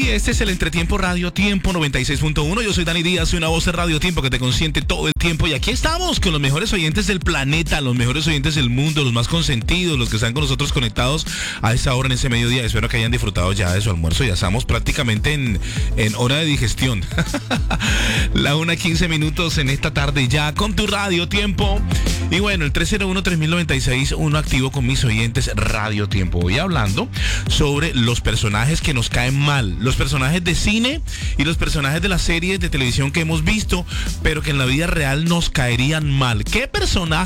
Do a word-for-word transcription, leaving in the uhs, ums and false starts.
este es el Entretiempo Radio Tiempo noventa y seis punto uno. Yo soy Dani Díaz, soy una voz de Radio Tiempo que te consiente todo el tiempo. Y aquí estamos con los mejores oyentes del planeta, los mejores oyentes del mundo, los más consentidos, los que están con nosotros conectados a esta hora en ese mediodía. Espero que hayan disfrutado ya de su almuerzo. Ya estamos prácticamente en, en hora de digestión. La una quince minutos en esta tarde ya con tu Radio Tiempo. Y bueno, el tres cero uno, tres mil noventa y seis, uno activo con mis oyentes Radio Tiempo. Voy hablando sobre los personajes que nos caen mal, los personajes de cine y los personajes de las series de televisión que hemos visto, pero que en la vida real nos caerían mal. ¿Qué personaje